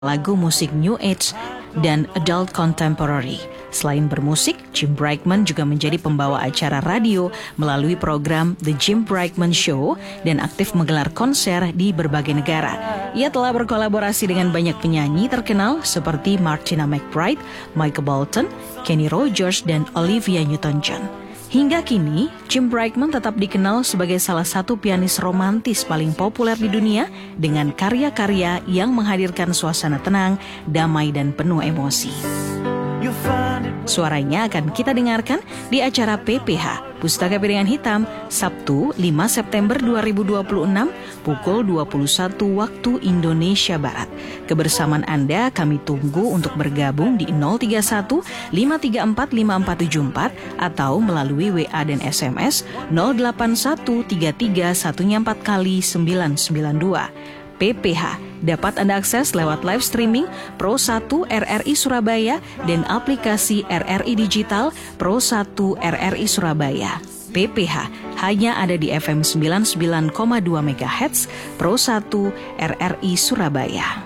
lagu musik New Age dan Adult Contemporary. Selain bermusik, Jim Brightman juga menjadi pembawa acara radio melalui program The Jim Brightman Show dan aktif menggelar konser di berbagai negara. Ia telah berkolaborasi dengan banyak penyanyi terkenal seperti Martina McBride, Michael Bolton, Kenny Rogers, dan Olivia Newton-John. Hingga kini, Jim Brightman tetap dikenal sebagai salah satu pianis romantis paling populer di dunia dengan karya-karya yang menghadirkan suasana tenang, damai, dan penuh emosi. Suaranya akan kita dengarkan di acara PPH, Pustaka Piringan Hitam, Sabtu 5 September 2026, pukul 21 waktu Indonesia Barat. Kebersamaan Anda kami tunggu untuk bergabung di 031 534 5474 atau melalui WA dan SMS 08133 144 kali 992. PPH dapat Anda akses lewat live streaming Pro 1 RRI Surabaya dan aplikasi RRI Digital Pro 1 RRI Surabaya. PPH hanya ada di FM 99,2 MHz Pro 1 RRI Surabaya.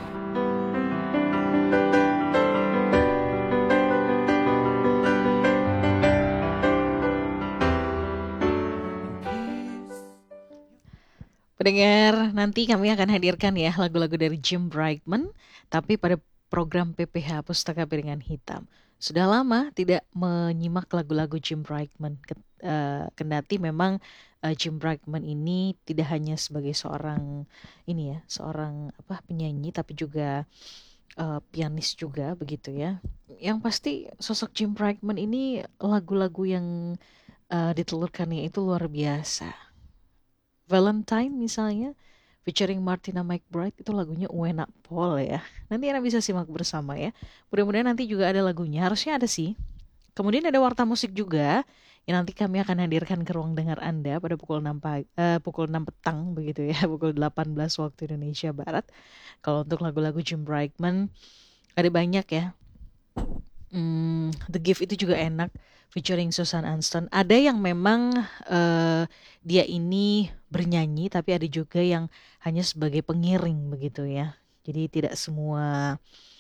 Pendengar, nanti kami akan hadirkan ya lagu-lagu dari Jim Brightman, tapi pada program PPH Pustaka Piringan Hitam. Sudah lama tidak menyimak lagu-lagu Jim Brightman, kendati memang Jim Brightman ini tidak hanya sebagai seorang penyanyi, tapi juga pianis juga begitu ya. Yang pasti sosok Jim Brightman ini lagu-lagu yang ditelurkannya itu luar biasa. Valentine misalnya, featuring Martina McBride, itu lagunya Uenak Pol ya. Nanti Anda bisa simak bersama ya. Mudah-mudahan nanti juga ada lagunya, harusnya ada sih. Kemudian ada warta musik juga, yang nanti kami akan hadirkan ke ruang dengar Anda pada pukul 6 petang begitu ya, pukul 18 waktu Indonesia Barat. Kalau untuk lagu-lagu Jim Brightman, ada banyak ya. The Gift itu juga enak, featuring Susan Anston. Ada yang memang dia ini bernyanyi, tapi ada juga yang hanya sebagai pengiring begitu ya. Jadi tidak semua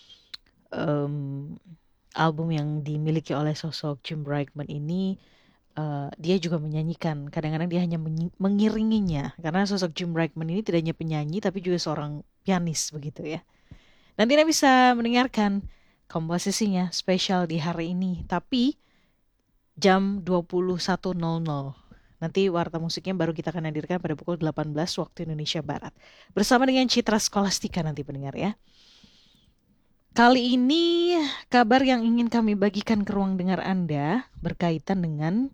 album yang dimiliki oleh sosok Jim Brightman ini dia juga menyanyikan. Kadang-kadang dia hanya mengiringinya, karena sosok Jim Brightman ini tidak hanya penyanyi, tapi juga seorang pianis begitu ya. Nanti Anda bisa mendengarkan komposisinya spesial di hari ini, tapi jam 21.00. Nanti warta musiknya baru kita akan hadirkan pada pukul 18 waktu Indonesia Barat. Bersama dengan Citra Skolastika nanti pendengar ya. Kali ini kabar yang ingin kami bagikan ke ruang dengar Anda berkaitan dengan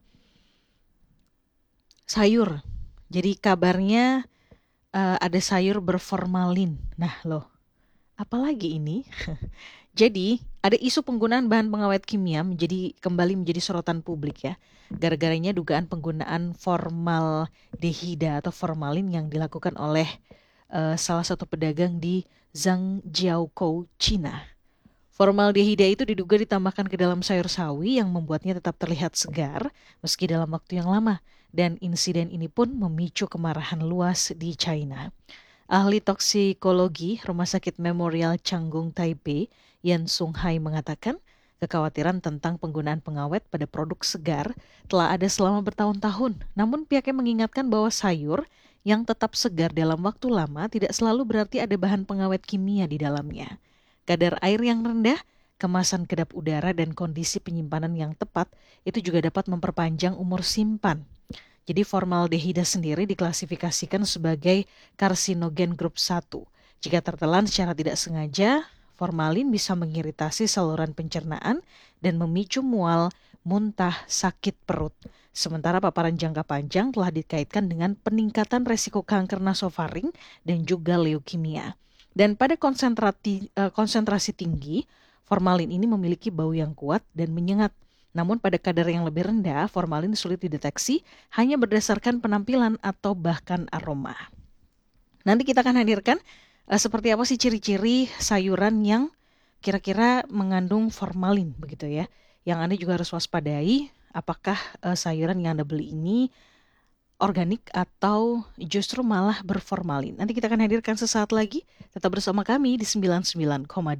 sayur. Jadi kabarnya ada sayur berformalin. Nah loh, apalagi ini? Jadi, ada isu penggunaan bahan pengawet kimia kembali menjadi sorotan publik ya. Gara-garanya dugaan penggunaan formaldehida atau formalin yang dilakukan oleh salah satu pedagang di Zhangjiakou, Cina. Formaldehida itu diduga ditambahkan ke dalam sayur sawi yang membuatnya tetap terlihat segar meski dalam waktu yang lama. Dan insiden ini pun memicu kemarahan luas di China. Ahli toksikologi Rumah Sakit Memorial Canggung Taipei, Yan Sung Hai mengatakan, kekhawatiran tentang penggunaan pengawet pada produk segar telah ada selama bertahun-tahun. Namun pihaknya mengingatkan bahwa sayur yang tetap segar dalam waktu lama tidak selalu berarti ada bahan pengawet kimia di dalamnya. Kadar air yang rendah, kemasan kedap udara, dan kondisi penyimpanan yang tepat itu juga dapat memperpanjang umur simpan. Jadi formaldehida sendiri diklasifikasikan sebagai karsinogen grup 1. Jika tertelan secara tidak sengaja, formalin bisa mengiritasi saluran pencernaan dan memicu mual, muntah, sakit perut. Sementara paparan jangka panjang telah dikaitkan dengan peningkatan resiko kanker nasofaring dan juga leukemia. Dan pada konsentrasi tinggi, formalin ini memiliki bau yang kuat dan menyengat. Namun pada kadar yang lebih rendah, formalin sulit dideteksi hanya berdasarkan penampilan atau bahkan aroma. Nanti kita akan hadirkan seperti apa sih ciri-ciri sayuran yang kira-kira mengandung formalin begitu ya. Yang Anda juga harus waspadai, apakah sayuran yang Anda beli ini organik atau justru malah berformalin? Nanti kita akan hadirkan sesaat lagi. Tetap bersama kami di 99,2